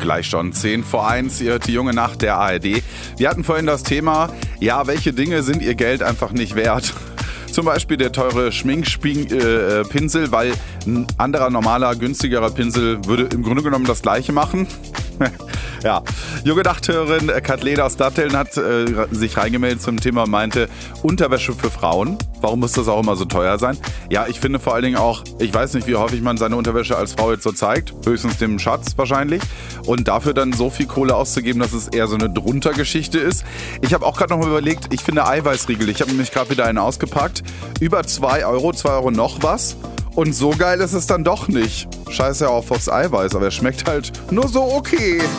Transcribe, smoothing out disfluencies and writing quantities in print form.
Gleich schon 10:01, ihr hört die junge Nacht der ARD. Wir hatten vorhin das Thema, ja, welche Dinge sind ihr Geld einfach nicht wert? Zum Beispiel der teure Schminkpinsel, weil ein anderer, normaler, günstigerer Pinsel würde im Grunde genommen das Gleiche machen. Ja, junge Nachthörerin Kathleen aus Datteln hat sich reingemeldet zum Thema und meinte, Unterwäsche für Frauen, warum muss das auch immer so teuer sein? Ja, ich finde vor allen Dingen auch, ich weiß nicht, wie häufig man seine Unterwäsche als Frau jetzt so zeigt, höchstens dem Schatz wahrscheinlich, und dafür dann so viel Kohle auszugeben, dass es eher so eine Druntergeschichte ist. Ich habe auch gerade noch mal überlegt, ich finde Eiweißriegel, ich habe nämlich gerade wieder einen ausgepackt, über 2 Euro, 2 Euro noch was. Und so geil ist es dann doch nicht. Scheiße ja auch aufs Eiweiß, aber er schmeckt halt nur so okay.